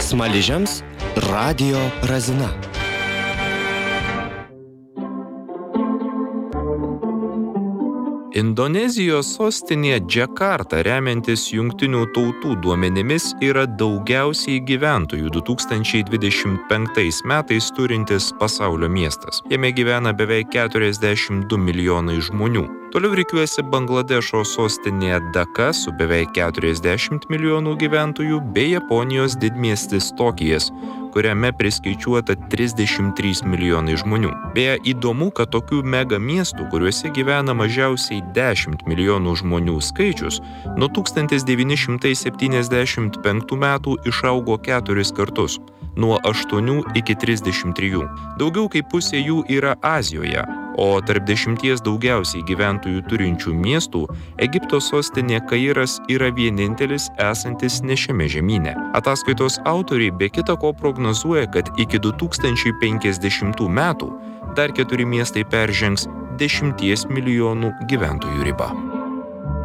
Smaližiams Radio Razina. Indonezijos sostinė Džakarta, remiantis Jungtinių tautų duomenimis, yra daugiausiai gyventojų 2025 metais turintis pasaulio miestas. Jame gyvena beveik 42 milijonai žmonių. Toliau rikiuojasi Bangladešo sostinė Daka su beveik 40 milijonų gyventojų bei Japonijos didmiestis Tokijas, kuriame priskaičiuota 33 milijonai žmonių. Beje, įdomu, kad tokių mega miestų, kuriuose gyvena mažiausiai 10 milijonų žmonių skaičius, nuo 1975 metų išaugo 4 kartus, nuo 8 iki 33. Daugiau kaip pusė jų yra Azijoje, o tarp 10 daugiausiai gyventojų turinčių miestų Egipto sostinė Kairas yra vienintelis esantis ne šiame žemyne. Ataskaitos autoriai be kita ko prognozuoja, kad iki 2050 metų dar 4 miestai peržengs 10 milijonų gyventojų ribą.